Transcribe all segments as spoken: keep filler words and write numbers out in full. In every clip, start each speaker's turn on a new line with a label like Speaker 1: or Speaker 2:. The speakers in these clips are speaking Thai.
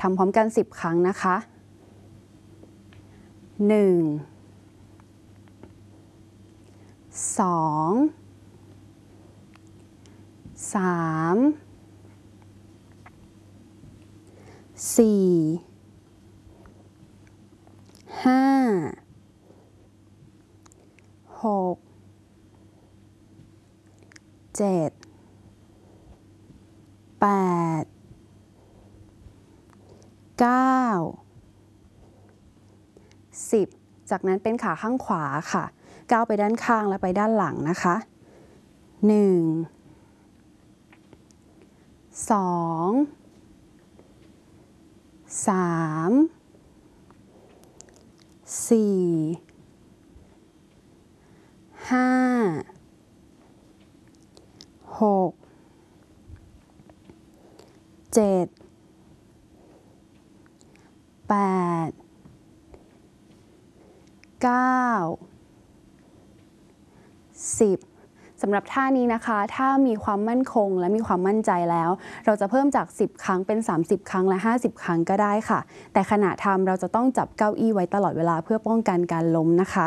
Speaker 1: ทำพร้อมกันสิบครั้งนะคะหนึ่งสองสามสี่ห้าหกเจ็ดแปดเก้าสิบจากนั้นเป็นขาข้างขวาค่ะก้าวไปด้านข้างและไปด้านหลังนะคะหนึ่งสองสามสี่ห้าหกเจ็ดแปดเก้าสิบสำหรับท่านี้นะคะถ้ามีความมั่นคงและมีความมั่นใจแล้วเราจะเพิ่มจากสิบครั้งเป็นสามสิบครั้งและห้าสิบครั้งก็ได้ค่ะแต่ขณะทำเราจะต้องจับเก้าอี้ไว้ตลอดเวลาเพื่อป้องกันการล้มนะคะ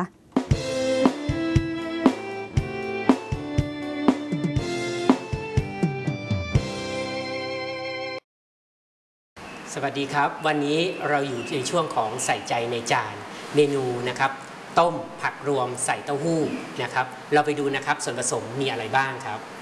Speaker 2: สวัสดีครับวันนี้เราอยู่ในช่วงของใส่ใจในจานเมนูนะครับต้มผักรวมใส่เต้าหู้นะครับเราไปดูนะครับส่วนผสมมีอะไรบ้างครับ